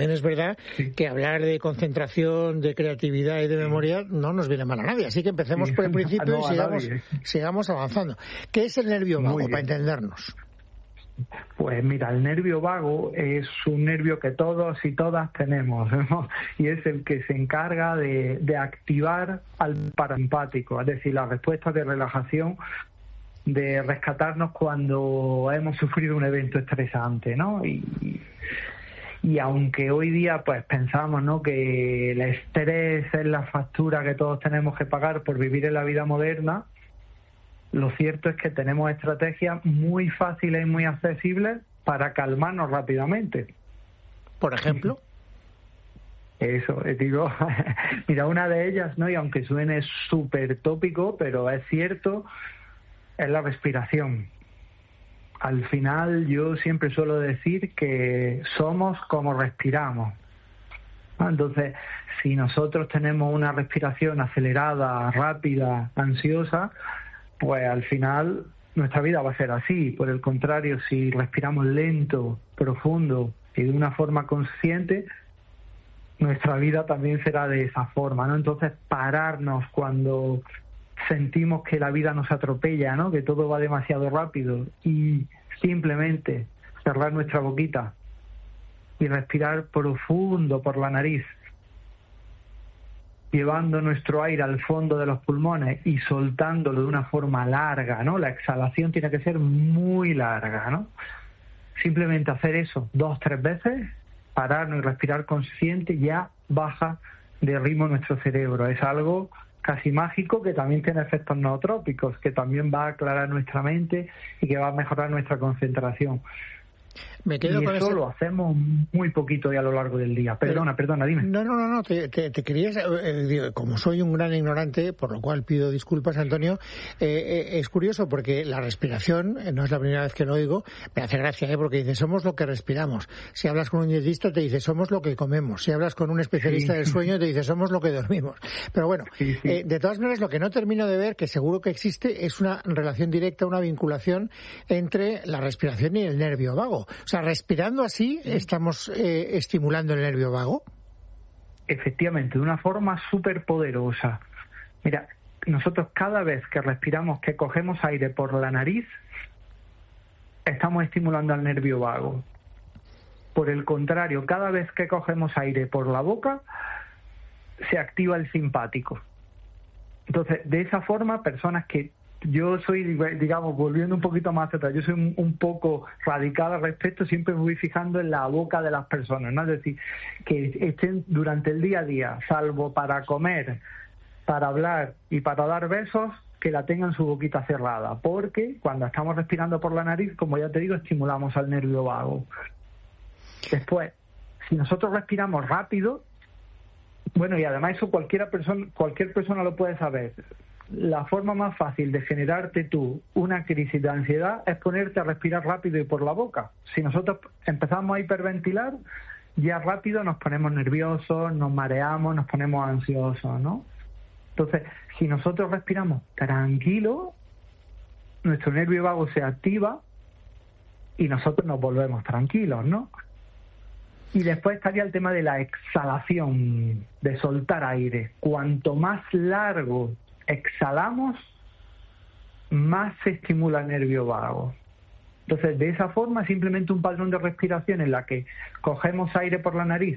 también es verdad que hablar de concentración, de creatividad y de memoria no nos viene mal a nadie. Así que empecemos por el principio y sigamos avanzando. ¿Qué es el nervio vago, para entendernos? Pues mira, el nervio vago es un nervio que todos y todas tenemos, ¿no? Y es el que se encarga de activar al parasimpático, es decir, la respuesta de relajación, de rescatarnos cuando hemos sufrido un evento estresante, ¿no? Y aunque hoy día pues pensamos, ¿no?, que el estrés es la factura que todos tenemos que pagar por vivir en la vida moderna, lo cierto es que tenemos estrategias muy fáciles y muy accesibles para calmarnos rápidamente. ¿Por ejemplo? Eso, digo, mira, una de ellas, ¿no?, y aunque suene súper tópico, pero es cierto, es la respiración. Al final yo siempre suelo decir que somos como respiramos. Entonces, si nosotros tenemos una respiración acelerada, rápida, ansiosa, pues al final nuestra vida va a ser así. Por el contrario, si respiramos lento, profundo y de una forma consciente, nuestra vida también será de esa forma, ¿no? Entonces, pararnos cuando sentimos que la vida nos atropella, ¿no?, que todo va demasiado rápido, y simplemente cerrar nuestra boquita y respirar profundo por la nariz, llevando nuestro aire al fondo de los pulmones y soltándolo de una forma larga, ¿no? La exhalación tiene que ser muy larga, ¿no? Simplemente hacer eso 2-3 veces, pararnos y respirar consciente, ya baja de ritmo nuestro cerebro. Es algo casi mágico, que también tiene efectos nootrópicos, que también va a aclarar nuestra mente y que va a mejorar nuestra concentración. Me quedo y con eso ese... lo hacemos muy poquito y a lo largo del día. Perdona, dime. No, te querías... como soy un gran ignorante, por lo cual pido disculpas, Antonio, es curioso porque la respiración, no es la primera vez que lo oigo, me hace gracia, porque dice, somos lo que respiramos. Si hablas con un dietista te dice, somos lo que comemos. Si hablas con un especialista del sueño te dice, somos lo que dormimos. Pero bueno, de todas maneras, lo que no termino de ver, que seguro que existe, es una relación directa, una vinculación entre la respiración y el nervio vago. O sea, respirando así, ¿estamos estimulando el nervio vago? Efectivamente, de una forma súper poderosa. Mira, nosotros cada vez que respiramos, que cogemos aire por la nariz, estamos estimulando al nervio vago. Por el contrario, cada vez que cogemos aire por la boca, se activa el simpático. Entonces, de esa forma, personas que... Yo soy, digamos, volviendo un poquito más atrás, yo soy un poco radical al respecto, siempre me voy fijando en la boca de las personas, ¿no? Es decir, que estén durante el día a día, salvo para comer, para hablar y para dar besos, que la tengan su boquita cerrada, porque cuando estamos respirando por la nariz, como ya te digo, estimulamos al nervio vago. Después, si nosotros respiramos rápido, bueno, y además eso cualquier persona lo puede saber. La forma más fácil de generarte tú una crisis de ansiedad es ponerte a respirar rápido y por la boca. Si nosotros empezamos a hiperventilar, ya rápido nos ponemos nerviosos, nos mareamos, nos ponemos ansiosos, ¿no? Entonces, si nosotros respiramos tranquilo, nuestro nervio vago se activa y nosotros nos volvemos tranquilos, ¿no? Y después estaría el tema de la exhalación, de soltar aire. Cuanto más largo exhalamos, más se estimula el nervio vago. Entonces, de esa forma, simplemente un patrón de respiración en la que cogemos aire por la nariz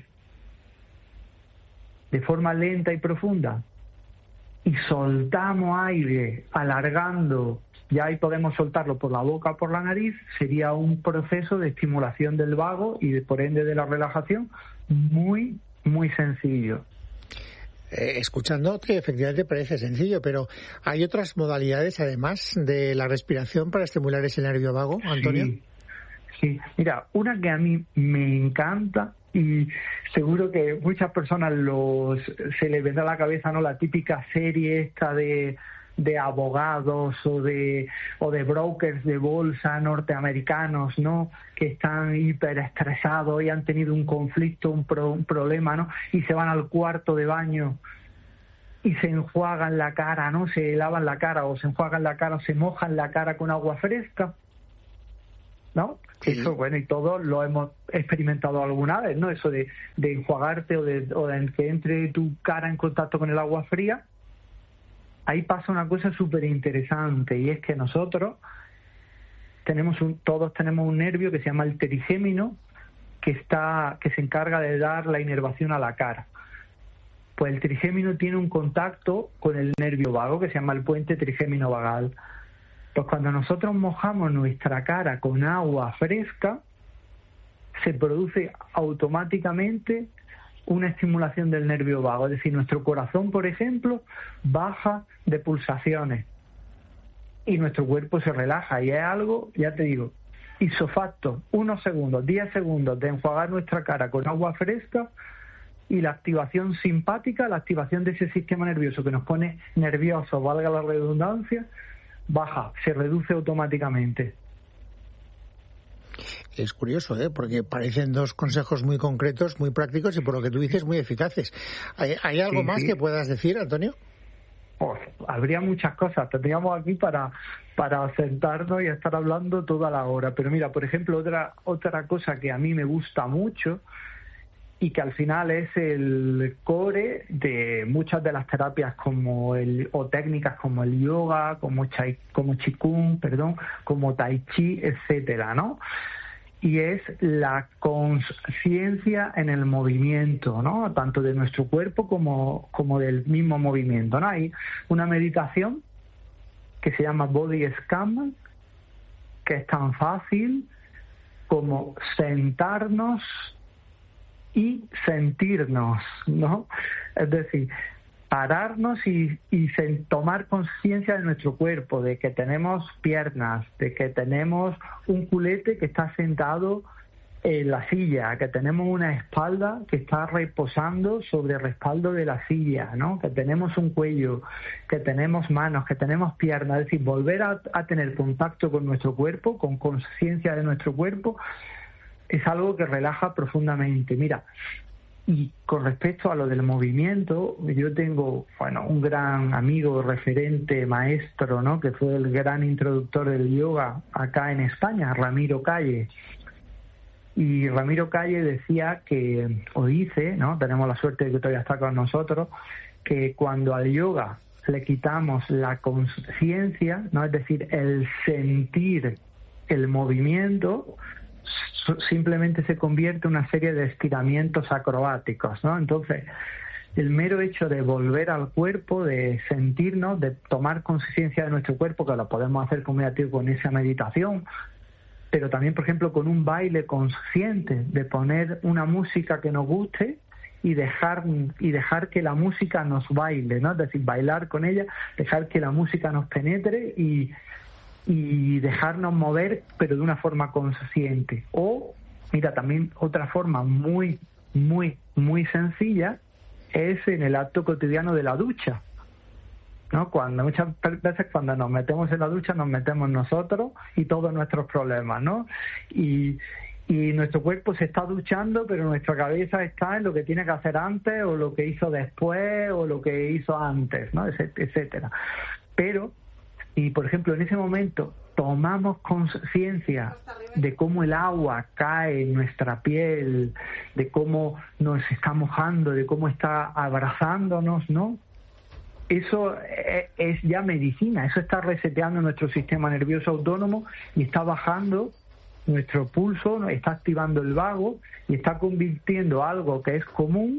de forma lenta y profunda y soltamos aire alargando, ya ahí podemos soltarlo por la boca o por la nariz, sería un proceso de estimulación del vago y por ende de la relajación muy, muy sencillo. Escuchándote, efectivamente parece sencillo, pero ¿hay otras modalidades además de la respiración para estimular ese nervio vago, Antonio? Sí. Mira, una que a mí me encanta y seguro que muchas personas se les vendrá a la cabeza, ¿no?, la típica serie esta de abogados o de brokers de bolsa norteamericanos, ¿no?, que están hiperestresados y han tenido un conflicto, un problema, ¿no?, y se van al cuarto de baño y se enjuagan la cara, ¿no?, se lavan la cara o se enjuagan la cara o se mojan la cara con agua fresca, ¿no? Eso, bueno, y todos lo hemos experimentado alguna vez, ¿no? Eso de enjuagarte o de que entre tu cara en contacto con el agua fría. Ahí pasa una cosa súper interesante, y es que nosotros todos tenemos un nervio que se llama el trigémino, que se encarga de dar la inervación a la cara. Pues el trigémino tiene un contacto con el nervio vago, que se llama el puente trigémino vagal. Pues cuando nosotros mojamos nuestra cara con agua fresca, se produce automáticamente una estimulación del nervio vago. Es decir, nuestro corazón, por ejemplo, baja de pulsaciones y nuestro cuerpo se relaja. Y es algo, ya te digo, isofacto, 1 segundo, 10 segundos de enjuagar nuestra cara con agua fresca, y la activación simpática, la activación de ese sistema nervioso que nos pone nerviosos, valga la redundancia, baja, se reduce automáticamente. Es curioso, porque parecen 2 consejos muy concretos, muy prácticos y, por lo que tú dices, muy eficaces. ¿Hay algo más que puedas decir, Antonio? Pues, habría muchas cosas. Tendríamos aquí para sentarnos y estar hablando toda la hora. Pero mira, por ejemplo, otra cosa que a mí me gusta mucho y que al final es el core de muchas de las terapias o técnicas como el yoga, como Qigong, como Tai Chi, etcétera, ¿no? Y es la conciencia en el movimiento, ¿no? Tanto de nuestro cuerpo como del mismo movimiento, ¿no? Hay una meditación que se llama Body Scan, que es tan fácil como sentarnos y sentirnos, ¿no? Es decir, pararnos y tomar conciencia de nuestro cuerpo, de que tenemos piernas, de que tenemos un culete que está sentado en la silla, que tenemos una espalda que está reposando sobre el respaldo de la silla, ¿no? Que tenemos un cuello, que tenemos manos, que tenemos piernas. Es decir, volver a tener contacto con nuestro cuerpo, con conciencia de nuestro cuerpo, es algo que relaja profundamente. Mira, y con respecto a lo del movimiento, yo tengo, un gran amigo, referente, maestro, ¿no? Que fue el gran introductor del yoga acá en España, Ramiro Calle. Y Ramiro Calle decía dice, ¿no? Tenemos la suerte de que todavía está con nosotros, que cuando al yoga le quitamos la conciencia, ¿no? Es decir, el sentir el movimiento, simplemente se convierte en una serie de estiramientos acrobáticos, ¿no? Entonces, el mero hecho de volver al cuerpo, de sentirnos, de tomar conciencia de nuestro cuerpo, que lo podemos hacer, como ya te digo, con esa meditación, pero también, por ejemplo, con un baile consciente, de poner una música que nos guste y dejar que la música nos baile, ¿no? Es decir, bailar con ella, dejar que la música nos penetre y dejarnos mover, pero de una forma consciente. O, mira, también otra forma muy, muy, muy sencilla es en el acto cotidiano de la ducha, ¿no? Muchas veces cuando nos metemos en la ducha nos metemos nosotros y todos nuestros problemas, ¿no? Y nuestro cuerpo se está duchando, pero nuestra cabeza está en lo que tiene que hacer antes, o lo que hizo después, o lo que hizo antes, ¿no? Etcétera. Pero, y por ejemplo, en ese momento tomamos conciencia de cómo el agua cae en nuestra piel, de cómo nos está mojando, de cómo está abrazándonos, ¿no? Eso es ya medicina, eso está reseteando nuestro sistema nervioso autónomo y está bajando nuestro pulso, está activando el vago y está convirtiendo algo que es común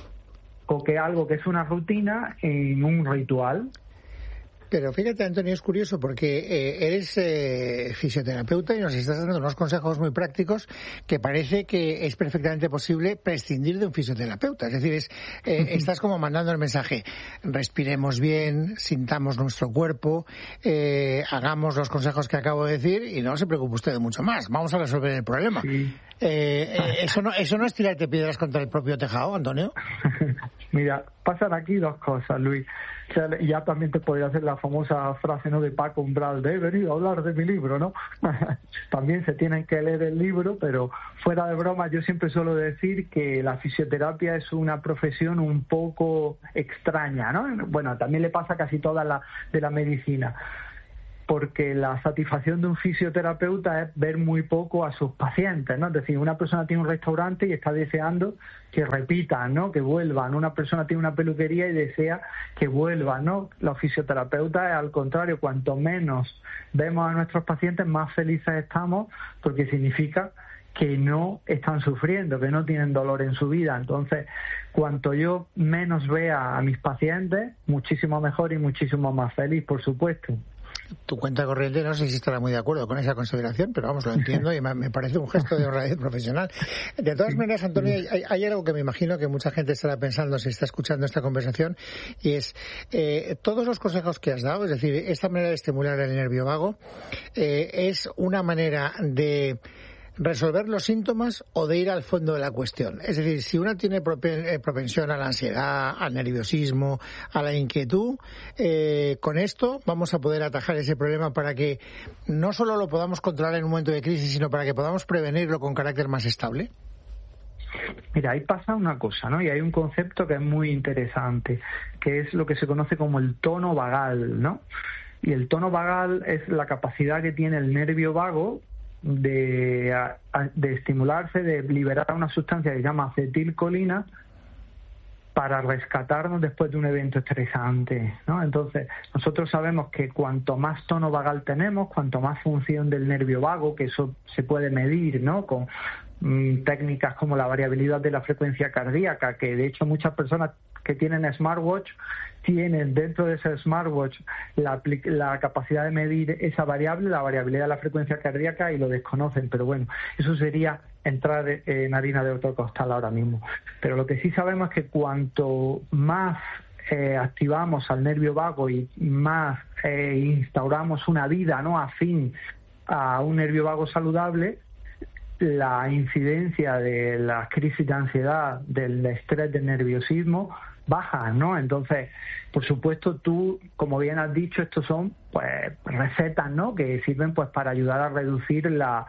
o que algo que es una rutina en un ritual. Pero fíjate, Antonio, es curioso porque eres fisioterapeuta y nos estás dando unos consejos muy prácticos que parece que es perfectamente posible prescindir de un fisioterapeuta. Es decir, estás como mandando el mensaje: respiremos bien, sintamos nuestro cuerpo, hagamos los consejos que acabo de decir y no se preocupe usted de mucho más. Vamos a resolver el problema. Sí. ¿Eso no es tirarte piedras contra el propio tejado, Antonio? Mira, pasan aquí 2 cosas, Luis. O sea, ya también te podría hacer la famosa frase, ¿no?, de Paco Umbral, de he venido a hablar de mi libro, ¿no? También se tienen que leer el libro, pero fuera de broma, yo siempre suelo decir que la fisioterapia es una profesión un poco extraña, ¿no? Bueno, también le pasa a casi toda de la medicina. porque la satisfacción de un fisioterapeuta es ver muy poco a sus pacientes, ¿no? Es decir, una persona tiene un restaurante y está deseando que repitan, ¿no? Que vuelvan. Una persona tiene una peluquería y desea que vuelvan, ¿no? Los fisioterapeutas, al contrario, cuanto menos vemos a nuestros pacientes, más felices estamos, porque significa que no están sufriendo, que no tienen dolor en su vida. Entonces, cuanto yo menos vea a mis pacientes, muchísimo mejor y muchísimo más feliz, por supuesto. Tu cuenta corriente, no sé si estará muy de acuerdo con esa consideración, pero vamos, lo entiendo y me parece un gesto de honradez profesional. De todas maneras, Antonio, hay algo que me imagino que mucha gente estará pensando si está escuchando esta conversación, y es todos los consejos que has dado, es decir, esta manera de estimular el nervio vago, es una manera de resolver los síntomas o de ir al fondo de la cuestión. Es decir, si una tiene propensión a la ansiedad, al nerviosismo, a la inquietud, con esto vamos a poder atajar ese problema para que no solo lo podamos controlar en un momento de crisis, sino para que podamos prevenirlo con carácter más estable. Mira, ahí pasa una cosa, ¿no? Y hay un concepto que es muy interesante, que es lo que se conoce como el tono vagal, ¿no? Y el tono vagal es la capacidad que tiene el nervio vago de estimularse, de liberar una sustancia que se llama acetilcolina para rescatarnos después de un evento estresante, ¿no? Entonces, nosotros sabemos que cuanto más tono vagal tenemos, cuanto más función del nervio vago, que eso se puede medir, ¿no? Con técnicas como la variabilidad de la frecuencia cardíaca, que de hecho muchas personas que tienen smartwatch tienen dentro de ese smartwatch la capacidad de medir esa variable, la variabilidad de la frecuencia cardíaca, y lo desconocen, pero bueno, eso sería entrar en harina de otro costal ahora mismo. Pero lo que sí sabemos es que cuanto más activamos al nervio vago y más instauramos una vida, ¿no?, afín a un nervio vago saludable, la incidencia de las crisis de ansiedad, del estrés, del nerviosismo baja, ¿no? Entonces, por supuesto, tú, como bien has dicho, estos son pues recetas, ¿no?, que sirven pues para ayudar a reducir la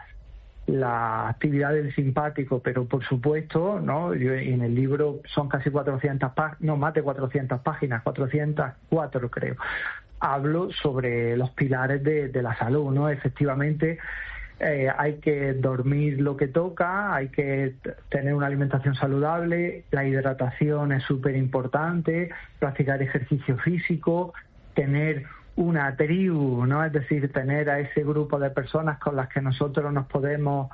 actividad del simpático, pero por supuesto, ¿no?, yo en el libro son casi 400 páginas, no, más de 400 páginas, 404 creo, hablo sobre los pilares de la salud, ¿no? Efectivamente, hay que dormir lo que toca, hay que tener una alimentación saludable, la hidratación es súper importante, practicar ejercicio físico, tener una tribu, ¿no? Es decir, tener a ese grupo de personas con las que nosotros nos podemos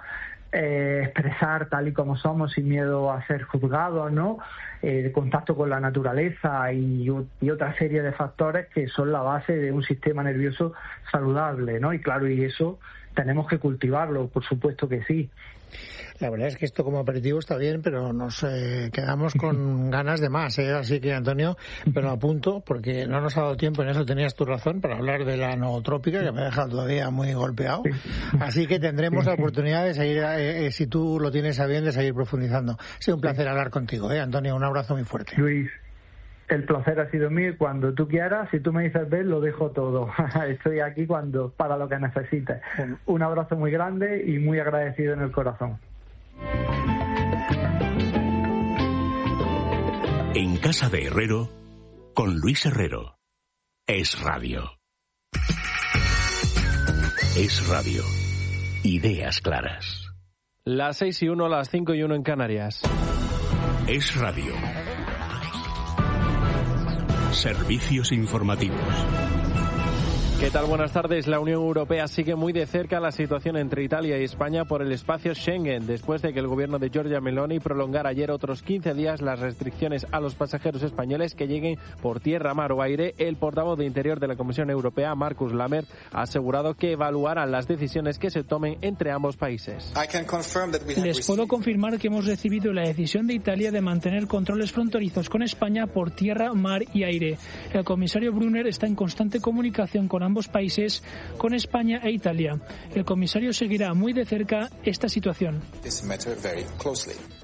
expresar tal y como somos sin miedo a ser juzgados, ¿no? Contacto con la naturaleza y otra serie de factores que son la base de un sistema nervioso saludable, ¿no? Y claro, y eso tenemos que cultivarlo, por supuesto que sí. La verdad es que esto como aperitivo está bien, pero nos quedamos con ganas de más, ¿eh? Así que, Antonio, pero apunto, porque no nos ha dado tiempo, en eso tenías tu razón, para hablar de la nootrópica, que me ha dejado todavía muy golpeado. Así que tendremos la oportunidad de seguir, si tú lo tienes a bien, de seguir profundizando. Ha sido un placer hablar contigo, Antonio, un abrazo muy fuerte. Luis, el placer ha sido mío, y cuando tú quieras, si tú me dices ven, lo dejo todo. Estoy aquí para lo que necesites. Un abrazo muy grande y muy agradecido en el corazón. En Casa de Herrero, con Luis Herrero. Es Radio. Es Radio. Ideas claras. Las 6:01, las 5:01 en Canarias. Es Radio. Servicios informativos. ¿Qué tal? Buenas tardes. La Unión Europea sigue muy de cerca la situación entre Italia y España por el espacio Schengen, después de que el gobierno de Giorgia Meloni prolongara ayer otros 15 días las restricciones a los pasajeros españoles que lleguen por tierra, mar o aire. El portavoz de Interior de la Comisión Europea, Markus Lammert, ha asegurado que evaluarán las decisiones que se tomen entre ambos países. Les puedo confirmar que hemos recibido la decisión de Italia de mantener controles fronterizos con España por tierra, mar y aire. El comisario Brunner está en constante comunicación con ambos países, con España e Italia. El comisario seguirá muy de cerca esta situación.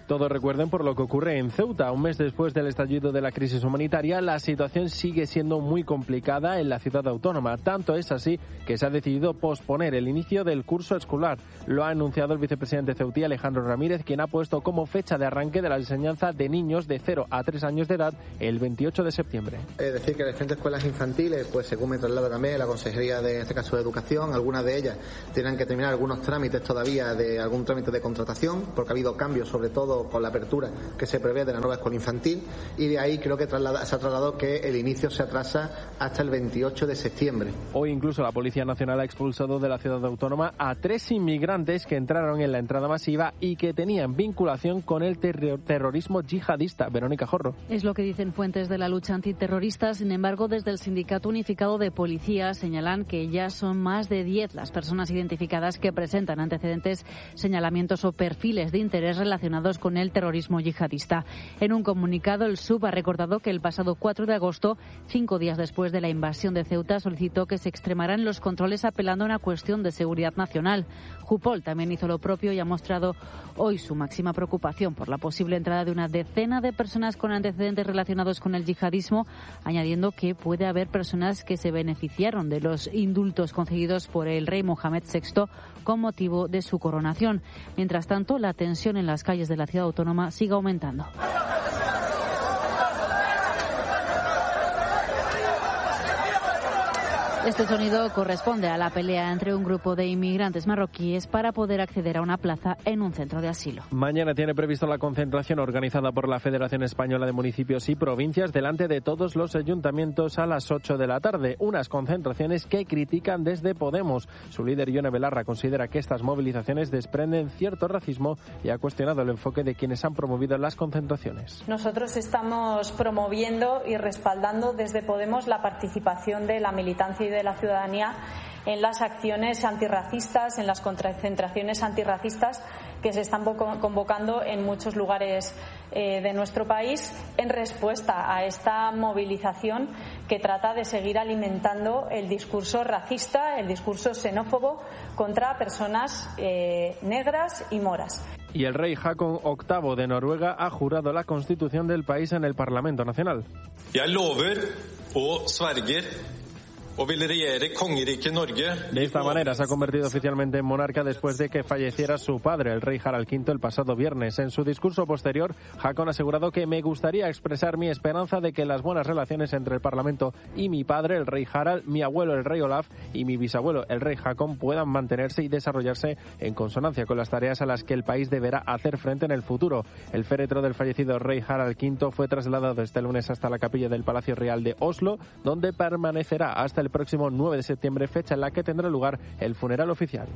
Todos recuerden por lo que ocurre en Ceuta. Un mes después del estallido de la crisis humanitaria, la situación sigue siendo muy complicada en la ciudad autónoma. Tanto es así que se ha decidido posponer el inicio del curso escolar. Lo ha anunciado el vicepresidente ceutí, Alejandro Ramírez, quien ha puesto como fecha de arranque de la enseñanza de niños de 0 a 3 años de edad el 28 de septiembre. Es decir, que las diferentes escuelas infantiles, pues según me traslada también la Consejería de, en este caso, de Educación, algunas de ellas tienen que terminar algunos trámites todavía de algún trámite de contratación, porque ha habido cambios, sobre todo con la apertura que se prevé de la nueva escuela infantil, y de ahí creo que se ha trasladado que el inicio se atrasa hasta el 28 de septiembre. Hoy incluso la Policía Nacional ha expulsado de la ciudad autónoma a 3 inmigrantes que entraron en la entrada masiva y que tenían vinculación con el terrorismo yihadista. Verónica Jorro. Es lo que dicen fuentes de la lucha antiterrorista. Sin embargo, desde el Sindicato Unificado de Policía señalan que ya son más de 10 las personas identificadas que presentan antecedentes, señalamientos o perfiles de interés relacionados con el terrorismo yihadista. En un comunicado, el SUB ha recordado que el pasado 4 de agosto, 5 días después de la invasión de Ceuta, solicitó que se extremaran los controles apelando a una cuestión de seguridad nacional. Jupol también hizo lo propio y ha mostrado hoy su máxima preocupación por la posible entrada de una decena de personas con antecedentes relacionados con el yihadismo, añadiendo que puede haber personas que se beneficiaron de los indultos concedidos por el rey Mohamed VI con motivo de su coronación. Mientras tanto, la tensión en las calles de la ciudad autónoma sigue aumentando. Este sonido corresponde a la pelea entre un grupo de inmigrantes marroquíes para poder acceder a una plaza en un centro de asilo. Mañana tiene previsto la concentración organizada por la Federación Española de Municipios y Provincias delante de todos los ayuntamientos a las 8 de la tarde. Unas concentraciones que critican desde Podemos. Su líder, Ione Belarra, considera que estas movilizaciones desprenden cierto racismo y ha cuestionado el enfoque de quienes han promovido las concentraciones. Nosotros estamos promoviendo y respaldando desde Podemos la participación de la militancia y de la ciudadanía en las acciones antirracistas, en las concentraciones antirracistas que se están convocando en muchos lugares de nuestro país en respuesta a esta movilización que trata de seguir alimentando el discurso racista, el discurso xenófobo contra personas negras y moras. Y el rey Haakon VIII de Noruega ha jurado la constitución del país en el Parlamento Nacional. Jeg lover og sverger. De esta manera se ha convertido oficialmente en monarca después de que falleciera su padre, el rey Harald V, el pasado viernes. En su discurso posterior, Haakon ha asegurado que me gustaría expresar mi esperanza de que las buenas relaciones entre el Parlamento y mi padre, el rey Harald, mi abuelo, el rey Olaf, y mi bisabuelo, el rey Haakon, puedan mantenerse y desarrollarse en consonancia con las tareas a las que el país deberá hacer frente en el futuro. El féretro del fallecido rey Harald V fue trasladado este lunes hasta la capilla del Palacio Real de Oslo, donde permanecerá hasta el próximo 9 de septiembre, fecha en la que tendrá lugar el funeral oficial.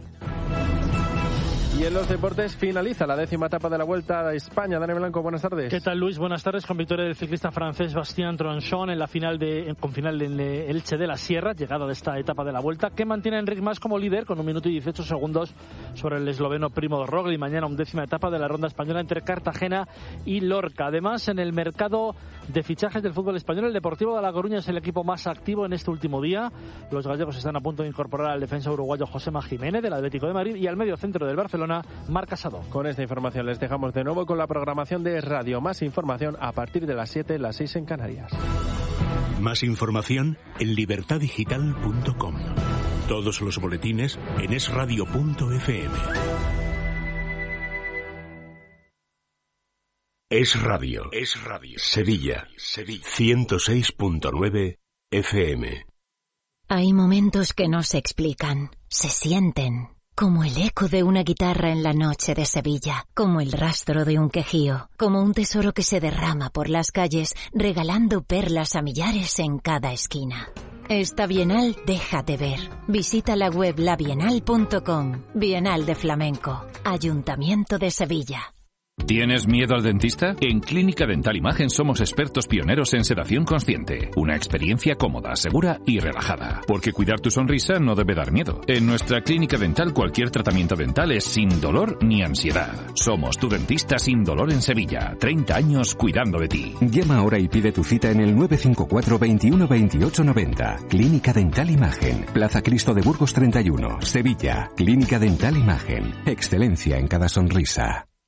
Y en los deportes finaliza la 10ª etapa de la Vuelta a España. Dani Blanco, buenas tardes. ¿Qué tal, Luis? Buenas tardes. Con victoria del ciclista francés Bastien Tronchon en la final con final en Elche de la Sierra, llegada de esta etapa de la Vuelta, que mantiene a Enric Mas como líder con 1 minuto y 18 segundos sobre el esloveno Primo Roglic. Mañana 11ª etapa de la ronda española entre Cartagena y Lorca. Además, en el mercado de fichajes del fútbol español, el Deportivo de La Coruña es el equipo más activo en este último día. Los gallegos están a punto de incorporar al defensa uruguayo Josema Jiménez del Atlético de Madrid y al medio centro del Barcelona, Marc Casado. Con esta información les dejamos de nuevo con la programación de Radio. Más información a partir de las 7, las 6 en Canarias. Más información en libertadigital.com. Todos los boletines en esradio.fm. Es Radio. Es Radio. Sevilla. 106.9 FM. Hay momentos que no se explican, se sienten. Como el eco de una guitarra en la noche de Sevilla, como el rastro de un quejío, como un tesoro que se derrama por las calles, regalando perlas a millares en cada esquina. Esta Bienal deja de ver. Visita la web labienal.com. Bienal de Flamenco. Ayuntamiento de Sevilla. ¿Tienes miedo al dentista? En Clínica Dental Imagen somos expertos pioneros en sedación consciente. Una experiencia cómoda, segura y relajada. Porque cuidar tu sonrisa no debe dar miedo. En nuestra clínica dental cualquier tratamiento dental es sin dolor ni ansiedad. Somos tu dentista sin dolor en Sevilla. 30 años cuidando de ti. Llama ahora y pide tu cita en el 954 21 28 90. Clínica Dental Imagen. Plaza Cristo de Burgos 31, Sevilla. Clínica Dental Imagen. Excelencia en cada sonrisa.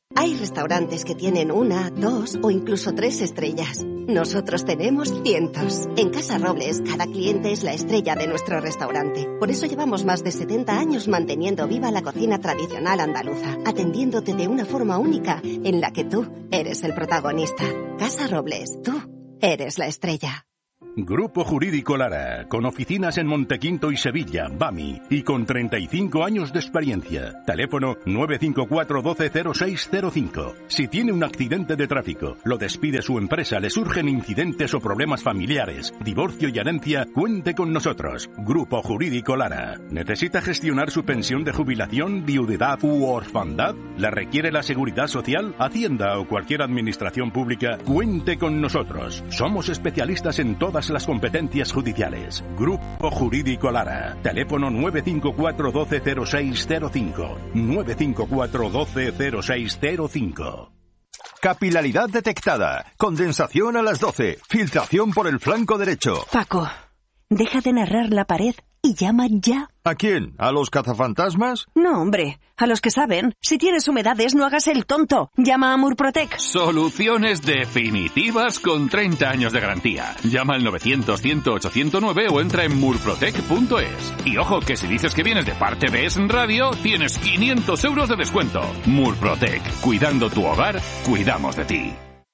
Hay restaurantes que tienen 1, 2 o incluso 3 estrellas. Nosotros tenemos cientos. En Casa Robles, cada cliente es la estrella de nuestro restaurante. Por eso llevamos más de 70 años manteniendo viva la cocina tradicional andaluza, atendiéndote de una forma única en la que tú eres el protagonista. Casa Robles, tú eres la estrella. Grupo Jurídico Lara, con oficinas en Montequinto y Sevilla, BAMI, y con 35 años de experiencia. Teléfono 954 12 0605. Si tiene un accidente de tráfico, lo despide su empresa, le surgen incidentes o problemas familiares, divorcio y herencia, cuente con nosotros. Grupo Jurídico Lara. ¿Necesita gestionar su pensión de jubilación, viudedad u orfandad? ¿La requiere la Seguridad Social, Hacienda o cualquier administración pública? Cuente con nosotros. Somos especialistas en todas las competencias judiciales. Grupo Jurídico Lara. Teléfono 954 12 0605. 954 12 0605. Capilaridad detectada. Condensación a las 12. Filtración por el flanco derecho. Paco, deja de narrar la pared y llama ya. ¿A quién? ¿A los cazafantasmas? No, hombre, a los que saben. Si tienes humedades, no hagas el tonto. Llama a Murprotec. Soluciones definitivas con 30 años de garantía. Llama al 900-100-809 o entra en murprotec.es. Y ojo, que si dices que vienes de parte de Es Radio, tienes 500 euros de descuento. Murprotec. Cuidando tu hogar, cuidamos de ti.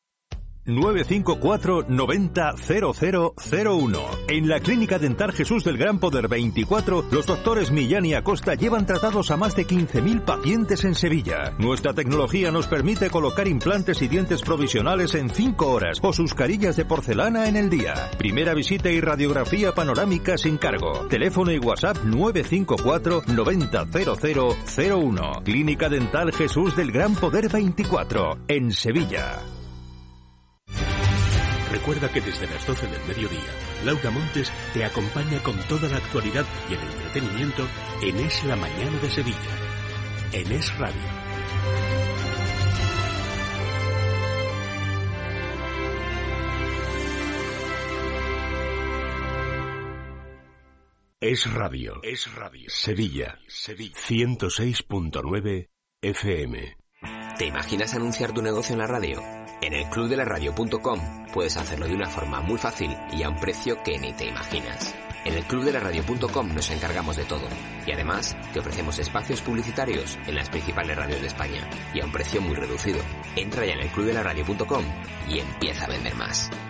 954 90 0001. En la Clínica Dental Jesús del Gran Poder 24, los doctores Millán y Acosta llevan tratados a más de 15.000 pacientes en Sevilla. Nuestra tecnología nos permite colocar implantes y dientes provisionales en 5 horas o sus carillas de porcelana en el día. Primera visita y radiografía panorámica sin cargo. Teléfono y WhatsApp 954 90 0001. Clínica Dental Jesús del Gran Poder 24, en Sevilla. Recuerda que desde las 12 del mediodía, Laura Montes te acompaña con toda la actualidad y el entretenimiento en Es la Mañana de Sevilla, en Es Radio. Es Radio. Es Radio. Sevilla. 106.9 FM. ¿Te imaginas anunciar tu negocio en la radio? En el clubdelaradio.com puedes hacerlo de una forma muy fácil y a un precio que ni te imaginas. En el clubdelaradio.com nos encargamos de todo y además te ofrecemos espacios publicitarios en las principales radios de España y a un precio muy reducido. Entra ya en el clubdelaradio.com y empieza a vender más.